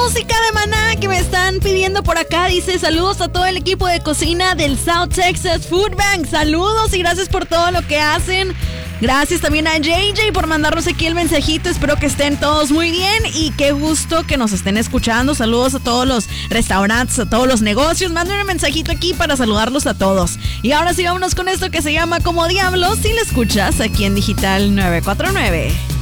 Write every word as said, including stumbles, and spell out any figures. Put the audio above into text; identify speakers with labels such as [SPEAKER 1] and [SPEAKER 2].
[SPEAKER 1] música de Maná que me están pidiendo por acá. Dice, saludos a todo el equipo de cocina del South Texas Food Bank. Saludos y gracias por todo lo que hacen. Gracias también a J J por mandarnos aquí el mensajito. Espero que estén todos muy bien y qué gusto que nos estén escuchando. Saludos a todos los restaurantes, a todos los negocios. Manden un mensajito aquí para saludarlos a todos. Y ahora sí, vámonos con esto que se llama Como Diablos, si lo escuchas aquí en Digital nueve cuatro nueve.